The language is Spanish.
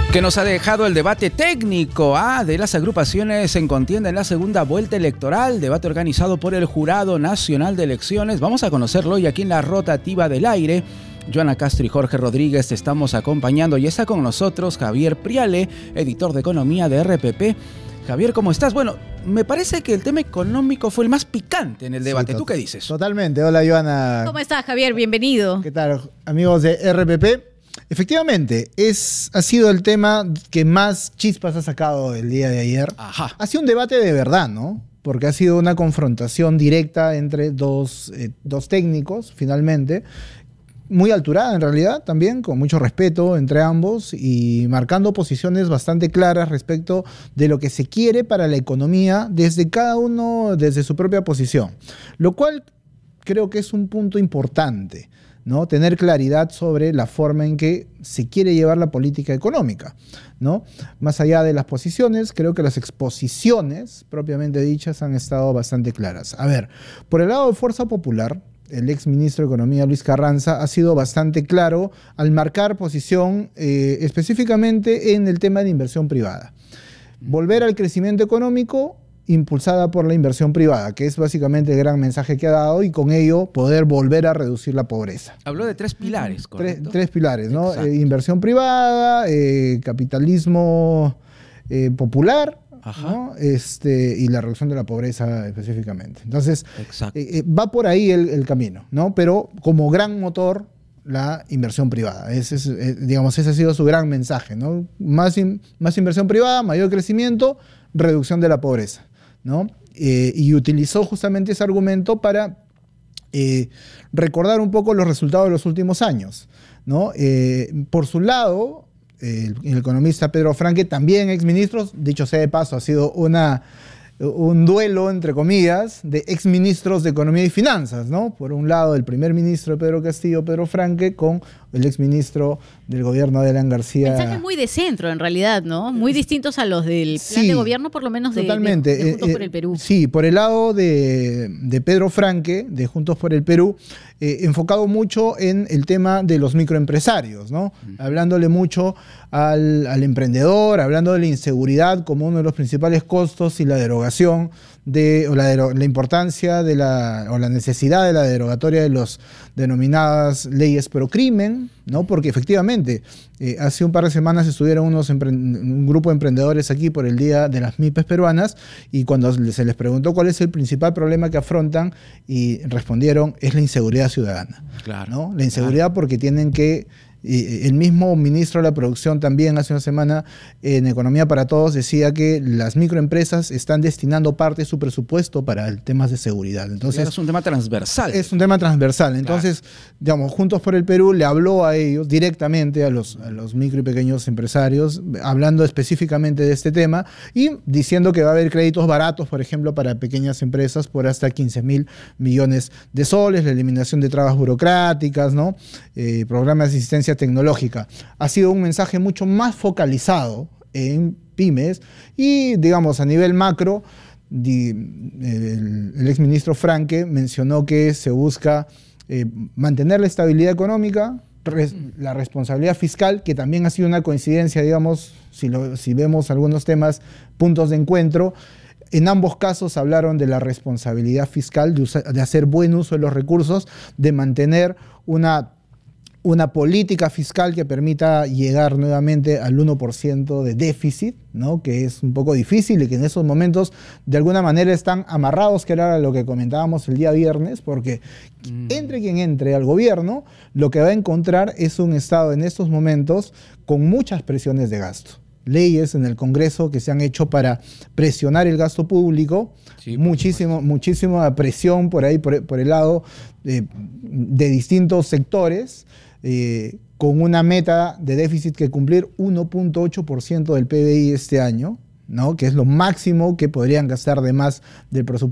que nos ha dejado el debate técnico de las agrupaciones en contienda en la segunda vuelta electoral, debate organizado por el Jurado Nacional de Elecciones. Vamos a conocerlo hoy aquí en la rotativa del aire. Joana Castro y Jorge Rodríguez te estamos acompañando y está con nosotros Javier Priale, editor de Economía de RPP. Javier, ¿cómo estás? Bueno, me parece que el tema económico fue el más picante en el debate. ¿Tú qué dices? Totalmente. Hola, Joana. ¿Cómo estás, Javier? Bienvenido. ¿Qué tal, amigos de RPP? Efectivamente, ha sido el tema que más chispas ha sacado el día de ayer. Ajá. Ha sido un debate de verdad, ¿no? Porque ha sido una confrontación directa entre dos técnicos, finalmente. Muy alturada, en realidad, también, con mucho respeto entre ambos y marcando posiciones bastante claras respecto de lo que se quiere para la economía desde cada uno, desde su propia posición. Lo cual creo que es un punto importante, ¿no? Tener claridad sobre la forma en que se quiere llevar la política económica, ¿no? Más allá de las posiciones, creo que las exposiciones propiamente dichas han estado bastante claras. A ver, por el lado de Fuerza Popular, el ex ministro de Economía, Luis Carranza, ha sido bastante claro al marcar posición específicamente en el tema de inversión privada. Volver al crecimiento económico impulsada por la inversión privada, que es básicamente el gran mensaje que ha dado, y con ello poder volver a reducir la pobreza. Habló de tres pilares, ¿correcto? Tres pilares, ¿no? Inversión privada, capitalismo popular, ¿no? Y la reducción de la pobreza específicamente. Entonces, va por ahí el camino, ¿no? Pero como gran motor, la inversión privada. Ese ha sido su gran mensaje, ¿no? Más inversión privada, mayor crecimiento, reducción de la pobreza, ¿no? Y utilizó justamente ese argumento para recordar un poco los resultados de los últimos años, ¿no? Por su lado, el economista Pedro Franque, también exministro, dicho sea de paso, ha sido un duelo, entre comillas, de exministros de Economía y Finanzas, ¿no? Por un lado, el primer ministro de Pedro Castillo, Pedro Franque, con el exministro del gobierno de Alan García. Mensajes muy de centro, en realidad, ¿no? Muy distintos a los del plan de gobierno, por lo menos de Juntos por el Perú. Sí, por el lado de Pedro Franque, de Juntos por el Perú, enfocado mucho en el tema de los microempresarios, ¿no? Hablándole mucho al emprendedor, hablando de la inseguridad como uno de los principales costos y la derogación la importancia o la necesidad de la derogatoria de las denominadas leyes pro crimen, ¿no? Porque efectivamente, hace un par de semanas estuvieron un grupo de emprendedores aquí por el Día de las MIPES peruanas, y cuando se les preguntó cuál es el principal problema que afrontan, y respondieron, es la inseguridad ciudadana. Claro, ¿no? La inseguridad porque tienen que... el mismo ministro de la Producción también hace una semana en Economía para Todos decía que las microempresas están destinando parte de su presupuesto para temas de seguridad. Entonces, es un tema transversal. Es un tema transversal. Entonces, digamos, Juntos por el Perú le habló a ellos directamente, a los micro y pequeños empresarios, hablando específicamente de este tema y diciendo que va a haber créditos baratos, por ejemplo, para pequeñas empresas por hasta 15.000 millones de soles, la eliminación de trabas burocráticas, ¿no? Programas de asistencia tecnológica. Ha sido un mensaje mucho más focalizado en pymes y, digamos, a nivel macro, el exministro Franque mencionó que se busca mantener la estabilidad económica, la responsabilidad fiscal, que también ha sido una coincidencia, digamos, si vemos algunos temas, puntos de encuentro. En ambos casos hablaron de la responsabilidad fiscal, de hacer buen uso de los recursos, de mantener una política fiscal que permita llegar nuevamente al 1% de déficit, ¿no? Que es un poco difícil y que en esos momentos de alguna manera están amarrados, que era lo que comentábamos el día viernes, porque entre quien entre al gobierno, lo que va a encontrar es un Estado en estos momentos con muchas presiones de gasto. Leyes en el Congreso que se han hecho para presionar el gasto público, sí, muchísima presión por ahí, por el lado de distintos sectores, con una meta de déficit que cumplir 1.8% del PBI este año, ¿no? Que es lo máximo que podrían gastar de más del presupuesto.